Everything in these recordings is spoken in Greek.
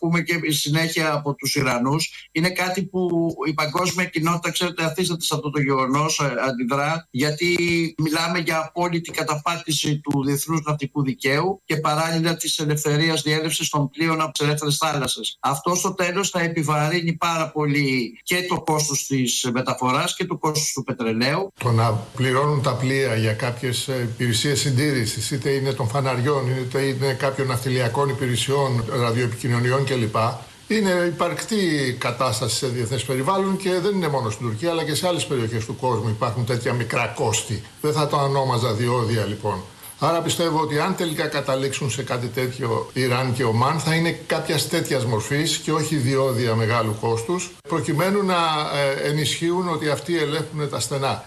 ακούμε και συνέχεια από τους Ιρανούς, είναι κάτι που η παγκόσμια κοινότητα, ξέρετε, αθίσταται σε αυτό το γεγονός, αντιδρά, γιατί μιλάμε για απόλυτη καταπάτηση του διεθνούς ναυτικού δικαίου και παράλληλα της ελευθερίας διέλευσης των πλοίων από τις ελεύθερες θάλασσες. Αυτό στο τέλος θα επιβαρύνει πάρα πολύ και το κόστος της μεταφοράς και το κόστος του πετρελαίου. Το να πληρώνουν τα πλοία για κάποιες υπηρεσίες συντήρησης, είτε είναι των φαναριών, είτε είναι κάποιων ναυτιλιακών υπηρεσιών, ραδιοεπικοινωνιών κλπ. Είναι υπαρκτή κατάσταση σε διεθνές περιβάλλον και δεν είναι μόνο στην Τουρκία, αλλά και σε άλλες περιοχές του κόσμου υπάρχουν τέτοια μικρά κόστη. Δεν θα το ονόμαζα διόδια λοιπόν. Άρα πιστεύω ότι αν τελικά καταλήξουν σε κάτι τέτοιο Ιράν και Ομάν, θα είναι κάποιας τέτοιας μορφής και όχι διόδια μεγάλου κόστους, προκειμένου να ενισχύουν ότι αυτοί ελέγχουν τα στενά.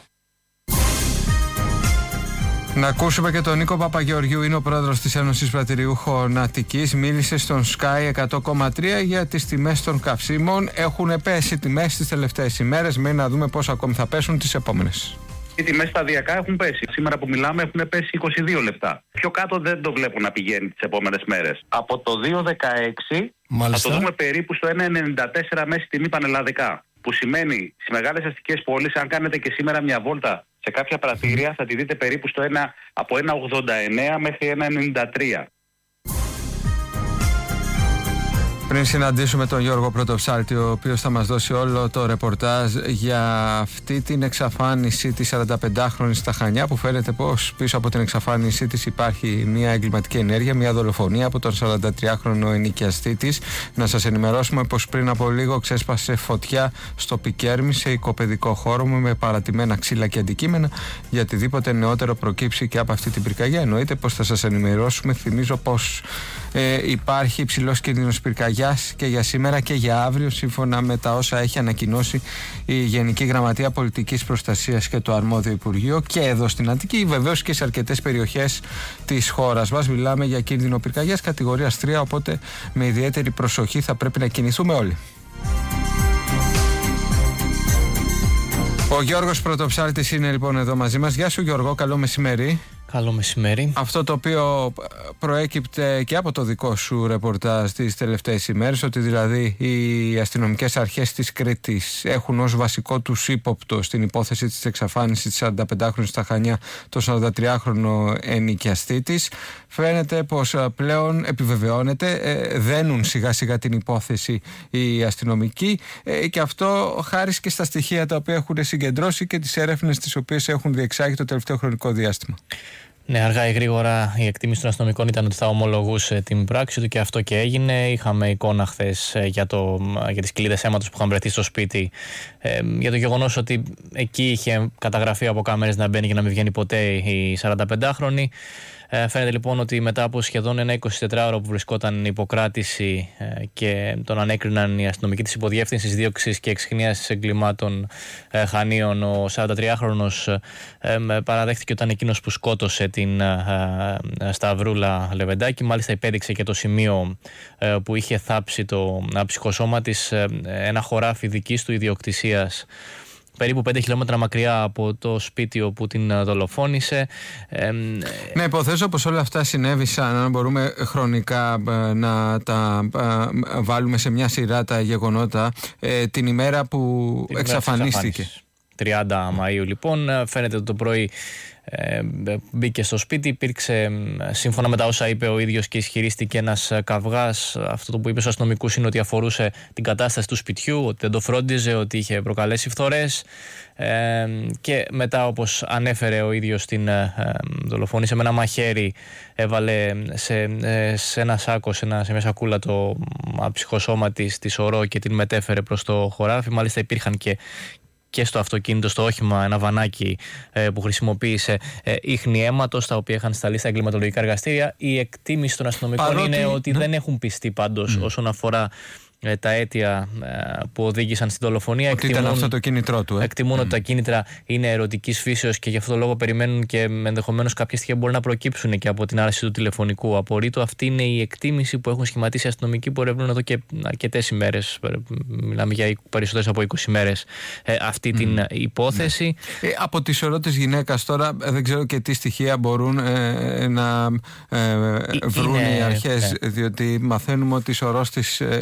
Να ακούσουμε και τον Νίκο Παπαγεωργίου, είναι ο πρόεδρος της Ένωσης Πρατηριούχων Αττικής. Μίλησε στον Sky 100,3 για τις τιμές των καυσίμων. Έχουν πέσει τιμές τις τελευταίες ημέρες. Μένει να δούμε πώς ακόμη θα πέσουν τις επόμενες. Οι τιμές σταδιακά έχουν πέσει. Σήμερα που μιλάμε έχουν πέσει 22 λεπτά. Πιο κάτω δεν το βλέπω να πηγαίνει τις επόμενες μέρες. Από το 2,16 θα το δούμε περίπου στο 1,94 μέση τιμή πανελλαδικά. Που σημαίνει στις μεγάλες αστικές πόλεις, αν κάνετε και σήμερα μια βόλτα σε κάποια πρατήρια, θα τη δείτε περίπου από 1,89 μέχρι 1,93. Πριν συναντήσουμε τον Γιώργο Πρωτοψάλτη, ο οποίος θα μας δώσει όλο το ρεπορτάζ για αυτή την εξαφάνιση της 45χρονης στα Χανιά, που φαίνεται πως πίσω από την εξαφάνισή της υπάρχει μια εγκληματική ενέργεια, μια δολοφονία από τον 43χρονο ενοικιαστή της. Να σας ενημερώσουμε πως πριν από λίγο ξέσπασε φωτιά στο Πικέρμι, σε οικοπαιδικό χώρο με παρατημένα ξύλα και αντικείμενα. Για οτιδήποτε νεότερο προκύψει και από αυτή την πυρκαγιά, εννοείται πως θα σας ενημερώσουμε. Θυμίζω πως υπάρχει υψηλός κίνδυνος πυρκαγιάς και για σήμερα και για αύριο, σύμφωνα με τα όσα έχει ανακοινώσει η Γενική Γραμματεία Πολιτικής Προστασίας και το αρμόδιο Υπουργείο, και εδώ στην Αττική, βεβαίως και σε αρκετές περιοχές της χώρας μας. Μιλάμε για κίνδυνο πυρκαγιάς κατηγορίας 3, οπότε με ιδιαίτερη προσοχή θα πρέπει να κινηθούμε όλοι. Ο Γιώργος Πρωτοψάλτης είναι λοιπόν εδώ μαζί μας. Γεια σου Γιώργο, καλό μεσημέρι. Καλό μεσημέρι. Αυτό το οποίο προέκυπτε και από το δικό σου ρεπορτάζ τις τελευταίες ημέρες, ότι δηλαδή οι αστυνομικές αρχές της Κρήτης έχουν ως βασικό τους ύποπτο στην υπόθεση της εξαφάνισης της 45χρονης στα Χανιά το 43χρονο ενοικιαστή της, φαίνεται πως πλέον επιβεβαιώνεται, δένουν σιγά σιγά την υπόθεση οι αστυνομικοί, και αυτό χάρη και στα στοιχεία τα οποία έχουν συγκεντρώσει και τις έρευνες τις οποίες έχουν διεξάγει το τελευταίο χρονικό διάστημα. Ναι, αργά ή γρήγορα η εκτίμηση των αστυνομικών ήταν ότι θα ομολογούσε την πράξη του, και αυτό και έγινε. Είχαμε εικόνα χθες για τις κοιλίδες αίματος που είχαν βρεθεί στο σπίτι, για το γεγονός ότι εκεί είχε καταγραφεί από κάμερες να μπαίνει και να μην βγαίνει ποτέ η 45χρονη. Φαίνεται λοιπόν ότι μετά από σχεδόν ένα 24ωρο που βρισκόταν υποκράτηση και τον ανέκριναν οι αστυνομικοί της Υποδιεύθυνσης Δίωξης και Εξιχνίασης Εγκλημάτων Χανίων, ο 43χρονος παραδέχτηκε ότι ήταν εκείνος που σκότωσε την Σταυρούλα Λεβεντάκη. Μάλιστα υπέδειξε και το σημείο που είχε θάψει το ψυχοσώμα της, ένα χωράφι δικής του ιδιοκτησίας, περίπου 5 χιλιόμετρα μακριά από το σπίτι όπου την δολοφόνησε. Ναι, υποθέσω πως όλα αυτά συνέβησαν, αν μπορούμε χρονικά να τα βάλουμε σε μια σειρά τα γεγονότα, την ημέρα που εξαφανίστηκε. 30 Μαΐου λοιπόν, φαίνεται ότι το πρωί μπήκε στο σπίτι, υπήρξε, σύμφωνα με τα όσα είπε ο ίδιος και ισχυρίστηκε, ένας καυγάς. Αυτό το που είπε στους αστυνομικούς είναι ότι αφορούσε την κατάσταση του σπιτιού, ότι δεν το φρόντιζε, ότι είχε προκαλέσει φθορές, και μετά, όπως ανέφερε ο ίδιος, την δολοφόνησε με ένα μαχαίρι, έβαλε σε ένα σάκο, σε μια σακούλα το ψυχοσώμα της, τη σωρό, και την μετέφερε προς το χωράφι. Μάλιστα υπήρχαν και στο αυτοκίνητο, στο όχημα, ένα βανάκι που χρησιμοποίησε ίχνη αίματος, τα οποία είχαν σταλεί στα εγκληματολογικά εργαστήρια. Η εκτίμηση των αστυνομικών είναι ότι δεν έχουν πιστεί πάντως όσον αφορά τα αίτια που οδήγησαν στην δολοφονία. Ότι ήταν αυτό το κίνητρό του. Εκτιμούν ότι τα κίνητρα είναι ερωτικής φύσεως, και γι' αυτό το λόγο περιμένουν και ενδεχομένως κάποια στοιχεία μπορεί να προκύψουν και από την άρση του τηλεφωνικού απορρίτου. Αυτή είναι η εκτίμηση που έχουν σχηματίσει οι αστυνομικοί που ερευνούν εδώ και αρκετές ημέρες. Μιλάμε για περισσότερες από 20 ημέρες αυτή την υπόθεση. Από τη σωρό της γυναίκας τώρα δεν ξέρω και τι στοιχεία μπορούν να βρουν οι αρχές, διότι μαθαίνουμε ότι η σωρός της